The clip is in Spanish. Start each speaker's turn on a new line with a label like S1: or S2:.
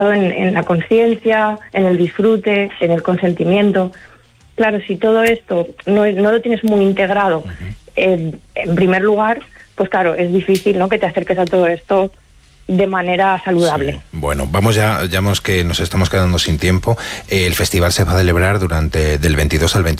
S1: en la conciencia, en el disfrute, en el consentimiento. Claro, si todo esto no lo tienes muy integrado, en primer lugar, pues claro, es difícil, ¿no?, que te acerques a todo esto de manera saludable.
S2: Sí. Bueno, vamos ya vemos que nos estamos quedando sin tiempo. El festival se va a celebrar del 22 al 25